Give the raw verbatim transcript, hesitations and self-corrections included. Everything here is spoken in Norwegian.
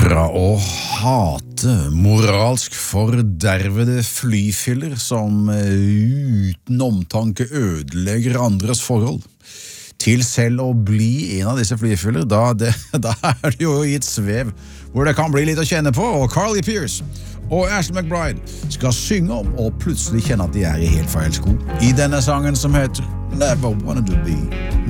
Fra å hate moralsk fordervede flyfiller som uten omtanke ødelegger andres forhold, til selv å bli en av disse flyfiller, da, det, da er det jo i et svev hvor det kan bli litt å kjenne på, og Carly Pearce og Ashley McBryde skal synge om og plutselig kjenne at de er i helt feil sko i denne sangen som heter Never Wanted to Be